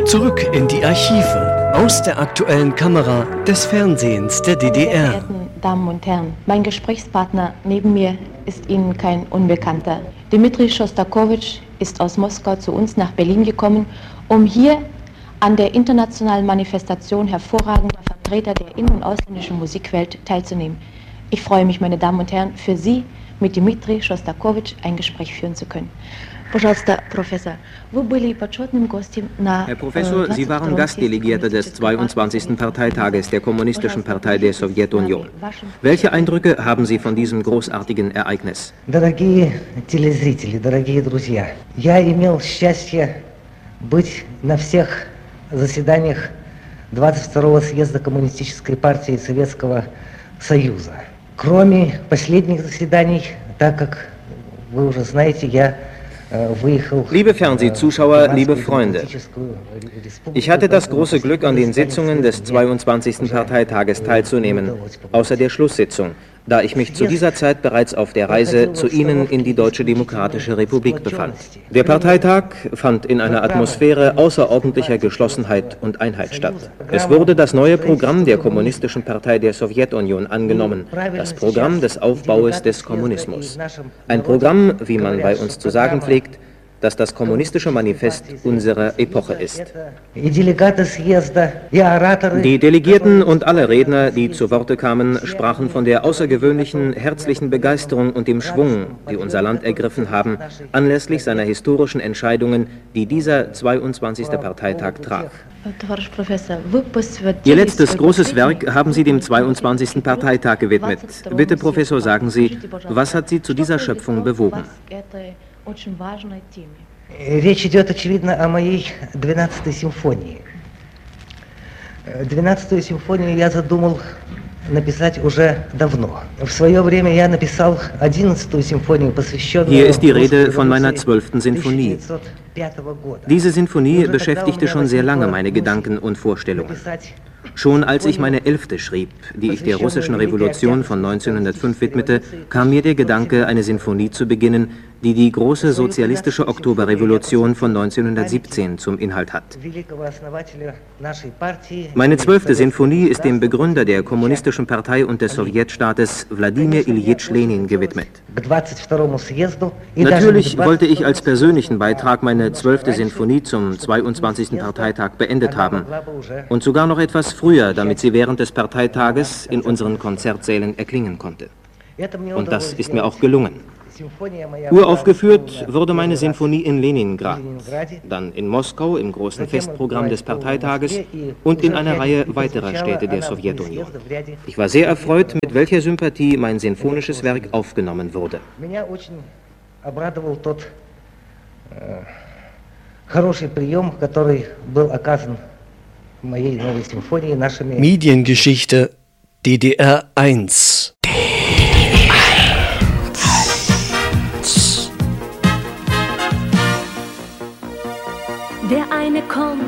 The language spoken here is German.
Zurück in die Archive aus der aktuellen Kamera des Fernsehens der DDR. Sehr verehrten Damen und Herren, mein Gesprächspartner neben mir ist Ihnen kein Unbekannter. Dmitri Schostakowitsch ist aus Moskau zu uns nach Berlin gekommen, um hier an der internationalen Manifestation hervorragender Vertreter der in- und ausländischen Musikwelt teilzunehmen. Ich freue mich, meine Damen und Herren, für Sie mit Dmitri Schostakowitsch ein Gespräch führen zu können. Herr Professor, Sie waren Gastdelegierter des 22. Parteitages der Kommunistischen Partei der Sowjetunion. Welche Eindrücke haben Sie von diesem großartigen Ereignis? Дорогие телезрители, дорогие друзья, я имел счастье быть на всех заседаниях 22-го съезда Коммунистической партии Советского Союза. Кроме последних заседаний, так как вы уже знаете, я Liebe Fernsehzuschauer, liebe Freunde, ich hatte das große Glück, an den Sitzungen des 22. Parteitages teilzunehmen, außer der Schlusssitzung, da ich mich zu dieser Zeit bereits auf der Reise zu Ihnen in die Deutsche Demokratische Republik befand. Der Parteitag fand in einer Atmosphäre außerordentlicher Geschlossenheit und Einheit statt. Es wurde das neue Programm der Kommunistischen Partei der Sowjetunion angenommen, das Programm des Aufbaues des Kommunismus. Ein Programm, wie man bei uns zu sagen pflegt, dass das kommunistische Manifest unserer Epoche ist. Die Delegierten und alle Redner, die zu Worte kamen, sprachen von der außergewöhnlichen, herzlichen Begeisterung und dem Schwung, die unser Land ergriffen haben, anlässlich seiner historischen Entscheidungen, die dieser 22. Parteitag traf. Ihr letztes großes Werk haben Sie dem 22. Parteitag gewidmet. Bitte, Professor, sagen Sie, was hat Sie zu dieser Schöpfung bewogen? Речь идет, очевидно, о моей 12-й симфонии. 12-ю симфонию я задумал написать уже давно. В свое время я написал 11-ю симфонию, посвященную... Hier ist die Rede von meiner 12. Sinfonie. Diese Sinfonie beschäftigte schon sehr lange meine Gedanken und Vorstellungen. Schon als ich meine 11. schrieb, die ich der russischen Revolution von 1905 widmete, kam mir der Gedanke, eine Sinfonie zu beginnen, die die große sozialistische Oktoberrevolution von 1917 zum Inhalt hat. Meine 12. Sinfonie ist dem Begründer der Kommunistischen Partei und des Sowjetstaates Wladimir Iljitsch Lenin gewidmet. Natürlich wollte ich als persönlichen Beitrag meine 12. Sinfonie zum 22. Parteitag beendet haben und sogar noch etwas früher, damit sie während des Parteitages in unseren Konzertsälen erklingen konnte. Und das ist mir auch gelungen. Uraufgeführt wurde meine Sinfonie in Leningrad, dann in Moskau im großen Festprogramm des Parteitages und in einer Reihe weiterer Städte der Sowjetunion. Ich war sehr erfreut, mit welcher Sympathie mein sinfonisches Werk aufgenommen wurde. Mediengeschichte DDR 1